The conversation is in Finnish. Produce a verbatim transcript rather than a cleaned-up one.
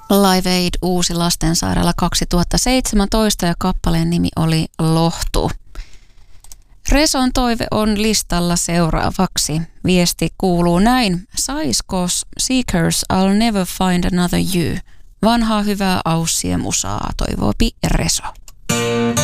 Live Aid uusi lastensairaala kaksituhattaseitsemäntoista ja kappaleen nimi oli Lohtu. Reson toive on listalla seuraavaksi. Viesti kuuluu näin. Saisko Seekers I'll Never Find Another You? Vanhaa hyvää Aussien musaa, toivoopi Reso.